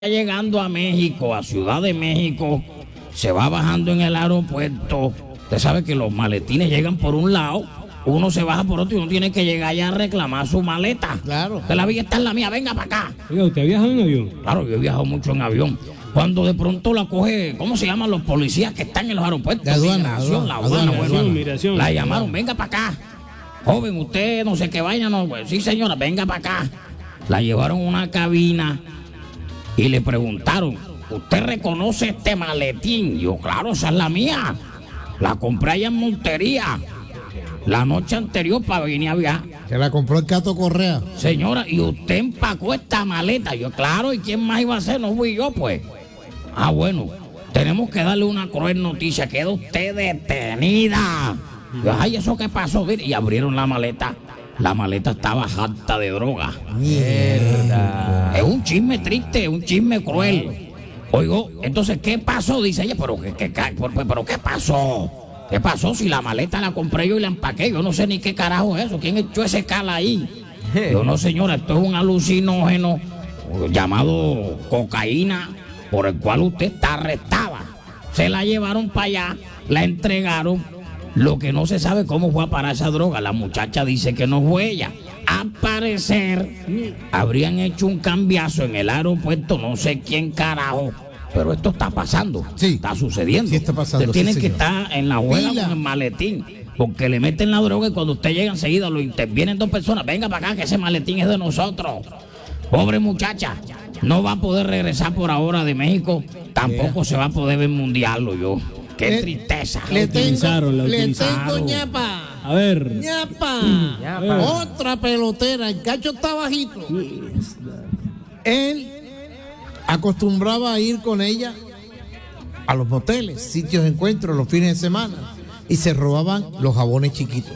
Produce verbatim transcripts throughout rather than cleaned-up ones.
llegando a México, a Ciudad de México, se va bajando en el aeropuerto. Usted sabe que los maletines llegan por un lado, uno se baja por otro y uno tiene que llegar allá a reclamar su maleta. Claro. Usted la vía está en la mía, venga para acá. Oiga, ¿usted ha viajado en avión? Claro, yo he viajado mucho en avión. Cuando de pronto la coge, ¿cómo se llaman los policías que están en los aeropuertos? La aduana, Migración, la aduana, aduana, bueno, aduana. Migración. la llamaron, venga para acá. Joven, usted no sé qué vaina, no, pues, sí señora, venga para acá. La llevaron a una cabina y le preguntaron, ¿usted reconoce este maletín? Yo, claro, esa es la mía. La compré allá en Montería la noche anterior para venir a viajar. Que la compró el Cato Correa. Señora, ¿y usted empacó esta maleta? Yo, claro, ¿y quién más iba a hacer? No fui yo, pues. Ah, bueno, tenemos que darle una cruel noticia. Queda usted detenida. Yo, ay, ¿eso qué pasó? Y abrieron la maleta. La maleta estaba harta de droga. Mierda. Es un chisme triste, un chisme cruel. Oigo, entonces, ¿qué pasó? Dice ella, pero ¿qué, qué, pero, pero ¿qué pasó? ¿Qué pasó? Si la maleta la compré yo y la empaqué, yo no sé ni qué carajo es eso. ¿Quién echó ese cala ahí? Yo no, señora, esto es un alucinógeno llamado cocaína, por el cual usted está arrestada. Se la llevaron para allá, la entregaron. Lo que no se sabe cómo fue a parar esa droga. La muchacha dice que no fue ella. Al parecer, habrían hecho un cambiazo en el aeropuerto, no sé quién carajo. Pero esto está pasando, Sí. está sucediendo. Sí está pasando, Usted tiene sí, que señor. estar en la juega Pila. con el maletín, porque le meten la droga y cuando usted llega enseguida lo intervienen dos personas. Venga para acá que ese maletín es de nosotros. Pobre muchacha, no va a poder regresar por ahora de México, tampoco se va a poder ver mundial, yo. Qué Le- tristeza. Le utilizaron, tengo, la le utilizaron. tengo ñapa. A ver. ñapa. ñapa. Otra pelotera. El Cacho está bajito. Él acostumbraba a ir con ella a los moteles, sitios de encuentro los fines de semana y se robaban los jabones chiquitos.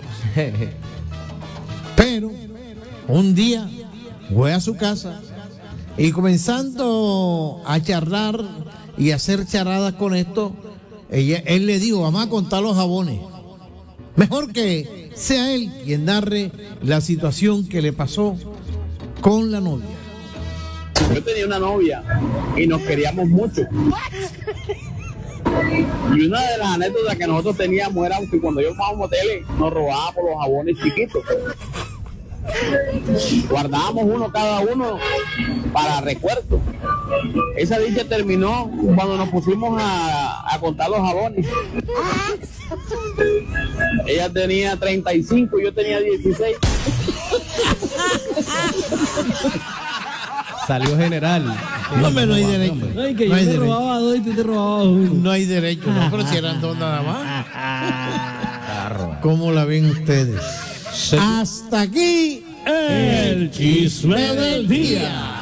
Pero un día fue a su casa y comenzando a charlar y a hacer charadas con esto, ella, él le dijo, vamos a contar los jabones. Mejor que sea él quien narre la situación que le pasó con la novia. Yo tenía una novia y nos queríamos mucho. Y una de las anécdotas que nosotros teníamos era que cuando íbamos a un motel nos robábamos los jabones chiquitos. Guardábamos uno cada uno para recuerdo. Esa dicha terminó cuando nos pusimos a, a contar los jabones. Ella tenía treinta y cinco, yo tenía dieciséis. Salió general. No, hombre, no hay derecho. Ay, que No yo hay te derecho. robaba dos y tú te robabas uno. No hay derecho, no, pero si eran dos nada más. ¿Cómo la ven ustedes? Hasta aquí El chisme del día.